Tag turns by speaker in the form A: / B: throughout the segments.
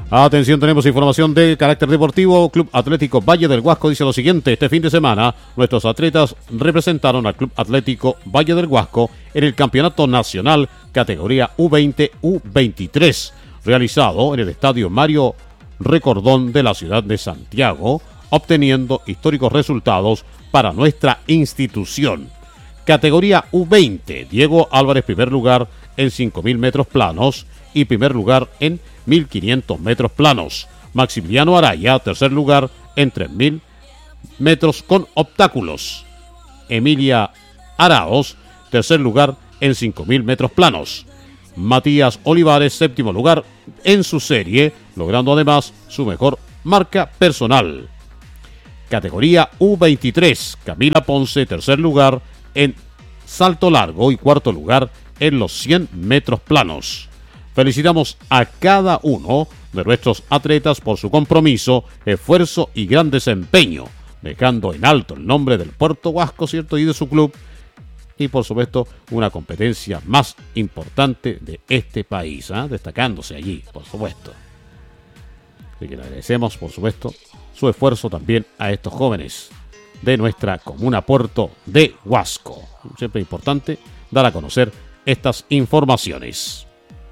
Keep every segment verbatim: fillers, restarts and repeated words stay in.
A: Atención, tenemos información de carácter deportivo. Club Atlético Valle del Huasco dice lo siguiente: este fin de semana nuestros atletas representaron al Club Atlético Valle del Huasco en el Campeonato Nacional categoría U veinte U veintitrés, realizado en el Estadio Mario Recordón de la ciudad de Santiago, obteniendo históricos resultados para nuestra institución. Categoría U veinte, Diego Álvarez primer lugar en cinco mil metros planos y primer lugar en mil quinientos metros planos. Maximiliano Araya, tercer lugar en tres mil metros con obstáculos. Emilia Araos, tercer lugar en cinco mil metros planos. Matías Olivares, séptimo lugar en su serie, logrando además su mejor marca personal. Categoría U veintitrés, Camila Ponce, tercer lugar en salto largo y cuarto lugar en los cien metros planos. Felicitamos a cada uno de nuestros atletas por su compromiso, esfuerzo y gran desempeño, dejando en alto el nombre del Puerto Huasco, ¿cierto?, y de su club, y por supuesto una competencia más importante de este país, ¿eh? destacándose allí, por supuesto. Así que le agradecemos, por supuesto, su esfuerzo también a estos jóvenes de nuestra comuna Puerto de Huasco. Siempre es importante dar a conocer estas informaciones.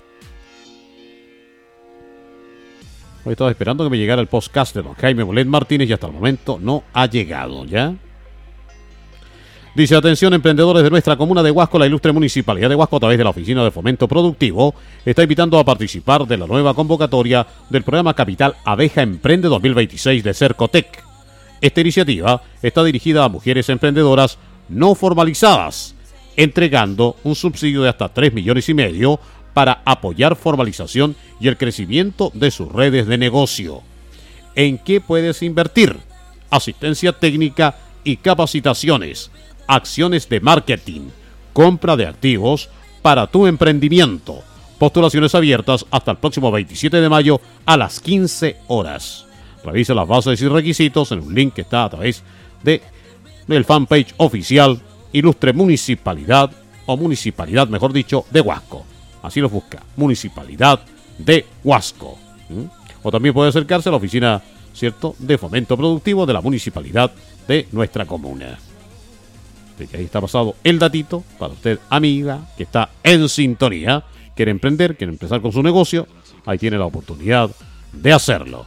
A: Hoy estaba esperando que me llegara el podcast de don Jaime Molet Martínez y hasta el momento no ha llegado, ¿ya? Dice: atención, emprendedores de nuestra comuna de Huasco, la ilustre Municipalidad de Huasco, a través de la Oficina de Fomento Productivo, está invitando a participar de la nueva convocatoria del programa Capital Abeja Emprende dos mil veintiséis de Cercotec. Esta iniciativa está dirigida a mujeres emprendedoras no formalizadas, entregando un subsidio de hasta tres millones y medio para apoyar formalización y el crecimiento de sus redes de negocio. ¿En qué puedes invertir? Asistencia técnica y capacitaciones, acciones de marketing, compra de activos para tu emprendimiento. Postulaciones abiertas hasta el próximo veintisiete de mayo a las quince horas. Revisa las bases y requisitos en un link que está a través de del fanpage oficial Ilustre Municipalidad, o Municipalidad, mejor dicho, de Huasco. Así lo busca, Municipalidad de Huasco. ¿Mm? O también puede acercarse a la oficina, ¿cierto?, de Fomento Productivo de la Municipalidad de nuestra comuna. Así que ahí está pasado el datito para usted, amiga, que está en sintonía, quiere emprender, quiere empezar con su negocio, ahí tiene la oportunidad de hacerlo.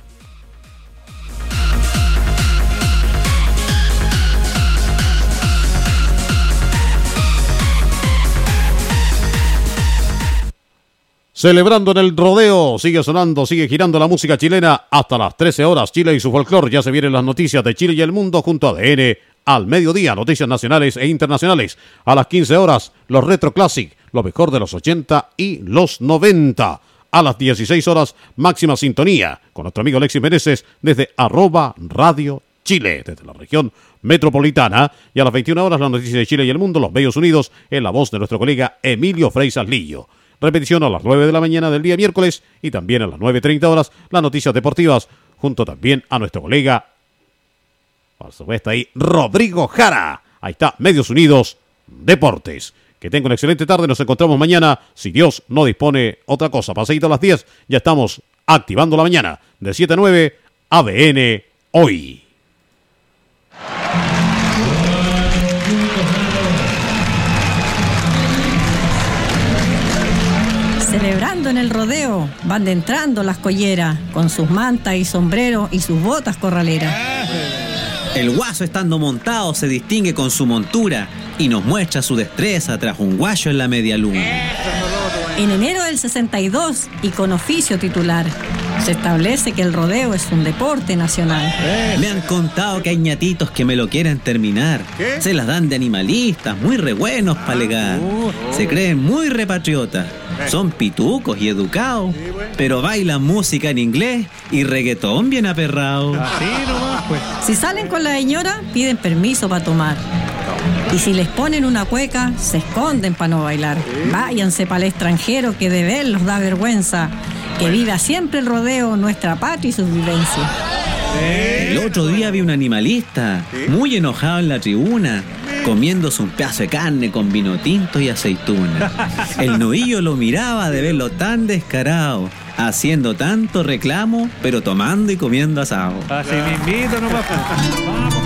A: Celebrando en el rodeo, sigue sonando, sigue girando la música chilena hasta las trece horas. Chile y su folclor, ya se vienen las noticias de Chile y el mundo junto a A D N al mediodía, noticias nacionales e internacionales. A las quince horas, los Retro Classic, lo mejor de los ochenta y los noventa. A las dieciséis horas, máxima sintonía con nuestro amigo Alexis Meneses desde arroba Radio Chile, desde la región metropolitana. Y a las veintiuna horas, las noticias de Chile y el mundo, los medios unidos, en la voz de nuestro colega Emilio Freisas Lillo. Repetición a las nueve de la mañana del día miércoles y también a las nueve treinta horas las noticias deportivas, junto también a nuestro colega, por supuesto ahí, Rodrigo Jara. Ahí está, Medios Unidos Deportes. Que tenga una excelente tarde, nos encontramos mañana, si Dios no dispone otra cosa. Pasadito a las diez, ya estamos activando la mañana, de siete a nueve, A D N Hoy.
B: Celebrando en el rodeo, van de entrando las colleras, con sus mantas y sombreros y sus botas corraleras.
C: El guaso estando montado se distingue con su montura y nos muestra su destreza tras un guayo en la media luna.
B: En enero del sesenta y dos, y con oficio titular, se establece que el rodeo es un deporte nacional.
C: Me han contado que hay ñatitos que me lo quieren terminar. ¿Qué? Se las dan de animalistas, muy re buenos para alegar. Se creen muy repatriotas. Son pitucos y educados, pero bailan música en inglés y reggaetón bien aperrado.
D: Así nomás, pues.
B: Si salen con la señora, piden permiso para tomar. Y si les ponen una cueca, se esconden para no bailar. Váyanse para el extranjero, que de verlos da vergüenza. Que viva siempre el rodeo, nuestra patria y sus vivencias.
C: El otro día vi un animalista muy enojado en la tribuna, comiéndose un pedazo de carne con vino tinto y aceituna. El novillo lo miraba de verlo tan descarado haciendo tanto reclamo, pero tomando y comiendo asado.
D: Así mismito nomás. Vamos.